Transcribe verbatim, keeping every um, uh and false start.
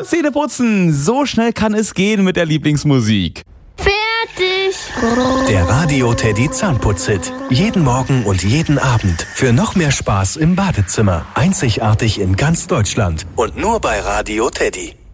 Zähneputzen, so schnell kann es gehen mit der Lieblingsmusik. Fertig! Der Radio Teddy Zahnputzhit. Jeden Morgen und jeden Abend. Für noch mehr Spaß im Badezimmer. Einzigartig in ganz Deutschland. Und nur bei Radio Teddy.